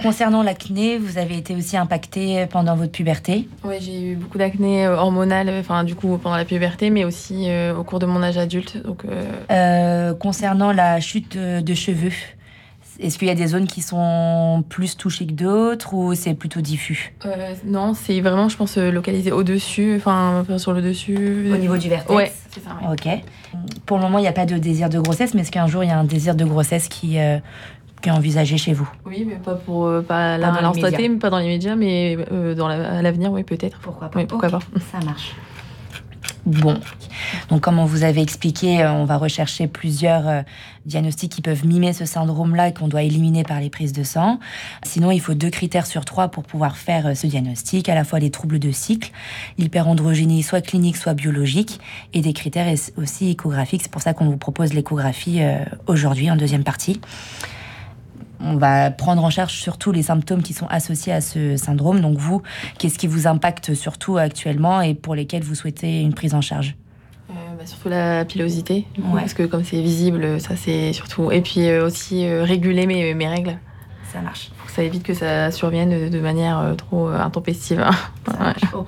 Concernant l'acné, vous avez été aussi impactée pendant votre puberté? Oui, j'ai eu beaucoup d'acné hormonale, du coup pendant la puberté, mais aussi au cours de mon âge adulte. Concernant la chute de cheveux, est-ce qu'il y a des zones qui sont plus touchées que d'autres ou c'est plutôt diffus? Non, c'est vraiment, je pense, localisé au-dessus, sur le dessus. Au niveau du vertex? Ouais, c'est ça. Ouais. Ok. Pour le moment, il n'y a pas de désir de grossesse, mais est-ce qu'un jour, il y a un désir de grossesse qui est envisagé chez vous? Oui, mais pas là, à l'instant T, pas dans l'immédiat, mais à l'avenir, oui, peut-être. Pourquoi pas? Oui, pourquoi pas. Ça marche. Bon, donc comme on vous avait expliqué, on va rechercher plusieurs diagnostics qui peuvent mimer ce syndrome-là et qu'on doit éliminer par les prises de sang. Sinon, il faut 2 critères sur 3 pour pouvoir faire ce diagnostic, à la fois les troubles de cycle, l'hyperandrogénie soit clinique, soit biologique, et des critères aussi échographiques. C'est pour ça qu'on vous propose l'échographie aujourd'hui en deuxième partie. On va prendre en charge surtout les symptômes qui sont associés à ce syndrome. Donc vous, qu'est-ce qui vous impacte surtout actuellement et pour lesquels vous souhaitez une prise en charge? Surtout la pilosité, Ouais. parce que comme c'est visible, ça c'est surtout... Et puis aussi réguler mes règles. Ça marche. Pour que ça évite que ça survienne de manière trop intempestive. Ça marche. Ok.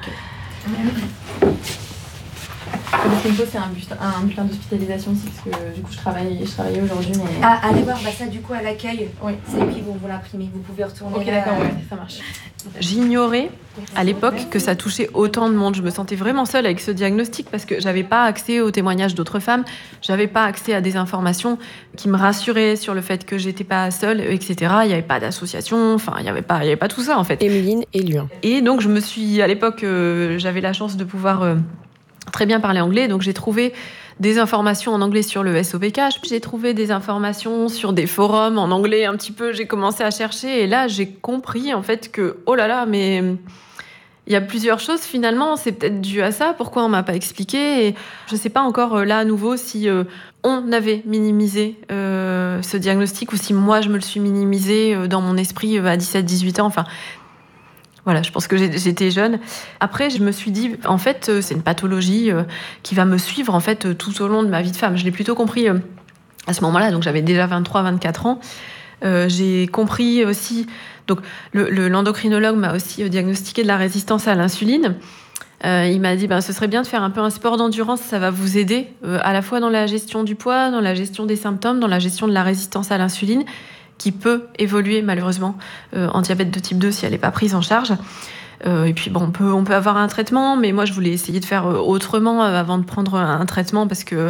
Ce qu'il me faut, c'est un bulletin d'hospitalisation aussi, parce que du coup, je travaillais aujourd'hui. Mais... Ah, allez voir ça du coup à l'accueil. Oui. C'est eux qui vont vous l'imprimer. Vous pouvez retourner. Ok, d'accord, ouais, ça marche. J'ignorais à l'époque que ça touchait autant de monde. Je me sentais vraiment seule avec ce diagnostic parce que j'avais pas accès aux témoignages d'autres femmes, j'avais pas accès à des informations qui me rassuraient sur le fait que j'étais pas seule, etc. Il y avait pas d'association, il y avait pas tout ça en fait. Emeline et Lyon. Et donc je me suis, à l'époque, j'avais la chance de pouvoir très bien parler anglais, donc j'ai trouvé des informations en anglais sur le SOPK, j'ai trouvé des informations sur des forums en anglais un petit peu, j'ai commencé à chercher et là j'ai compris en fait que oh là là, mais il y a plusieurs choses finalement, c'est peut-être dû à ça, pourquoi on m'a pas expliqué, et je sais pas encore là à nouveau si on avait minimisé ce diagnostic ou si moi je me le suis minimisé dans mon esprit à 17-18 ans, voilà, je pense que j'étais jeune. Après, je me suis dit, en fait, c'est une pathologie qui va me suivre en fait tout au long de ma vie de femme. Je l'ai plutôt compris à ce moment-là, donc j'avais déjà 23-24 ans. J'ai compris aussi, donc l'endocrinologue m'a aussi diagnostiqué de la résistance à l'insuline. Il m'a dit, ce serait bien de faire un peu un sport d'endurance, ça va vous aider à la fois dans la gestion du poids, dans la gestion des symptômes, dans la gestion de la résistance à l'insuline, qui peut évoluer malheureusement en diabète de type 2 si elle n'est pas prise en charge. Et puis on peut avoir un traitement, mais moi je voulais essayer de faire autrement avant de prendre un traitement parce que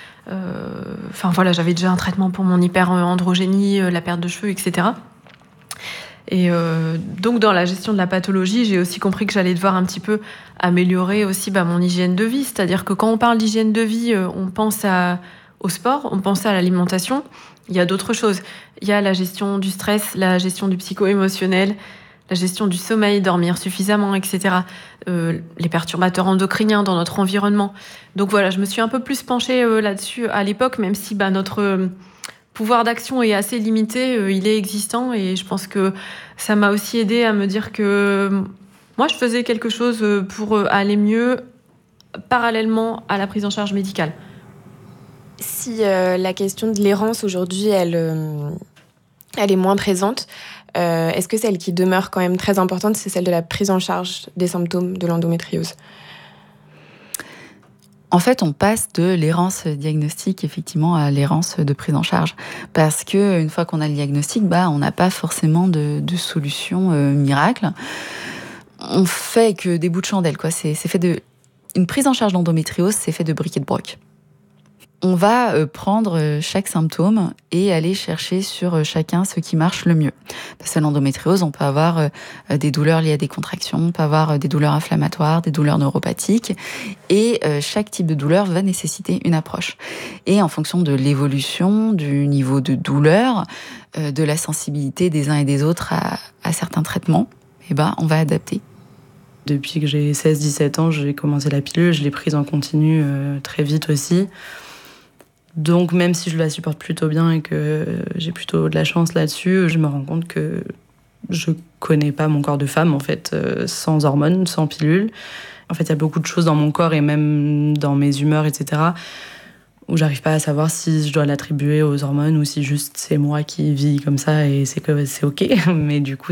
j'avais déjà un traitement pour mon hyperandrogénie, la perte de cheveux, etc. Et donc dans la gestion de la pathologie, j'ai aussi compris que j'allais devoir un petit peu améliorer aussi mon hygiène de vie. C'est-à-dire que quand on parle d'hygiène de vie, on pense au sport, on pense à l'alimentation. Il y a d'autres choses. Il y a la gestion du stress, la gestion du psycho-émotionnel, la gestion du sommeil, dormir suffisamment, etc. Les perturbateurs endocriniens dans notre environnement. Donc voilà, je me suis un peu plus penchée là-dessus à l'époque, même si notre pouvoir d'action est assez limité, il est existant. Et je pense que ça m'a aussi aidée à me dire que moi, je faisais quelque chose pour aller mieux parallèlement à la prise en charge médicale. Si la question de l'errance aujourd'hui, elle est moins présente, est-ce que celle qui demeure quand même très importante, c'est celle de la prise en charge des symptômes de l'endométriose ? En fait, on passe de l'errance diagnostique, effectivement, à l'errance de prise en charge. Parce qu'une fois qu'on a le diagnostic, on n'a pas forcément de solution miracle. On fait que des bouts de chandelle, quoi. C'est fait de... Une prise en charge d'endométriose, c'est fait de briques et de broc. On va prendre chaque symptôme et aller chercher sur chacun ce qui marche le mieux. Parce que l'endométriose, on peut avoir des douleurs liées à des contractions, on peut avoir des douleurs inflammatoires, des douleurs neuropathiques. Et chaque type de douleur va nécessiter une approche. Et en fonction de l'évolution, du niveau de douleur, de la sensibilité des uns et des autres à certains traitements, on va adapter. Depuis que j'ai 16-17 ans, j'ai commencé la pilule, je l'ai prise en continu très vite aussi. Donc même si je la supporte plutôt bien et que j'ai plutôt de la chance là-dessus, je me rends compte que je connais pas mon corps de femme en fait, sans hormones, sans pilule. En fait, il y a beaucoup de choses dans mon corps et même dans mes humeurs, etc., où j'arrive pas à savoir si je dois l'attribuer aux hormones ou si juste c'est moi qui vis comme ça et c'est ok. Mais du coup,